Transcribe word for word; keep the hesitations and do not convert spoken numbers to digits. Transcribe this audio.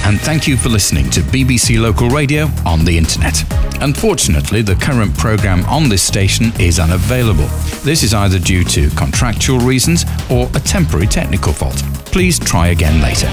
and thank you for listening to B B C Local Radio on the internet. Unfortunately, the current programme on this station is unavailable. This is either due to contractual reasons or a temporary technical fault. Please try again later.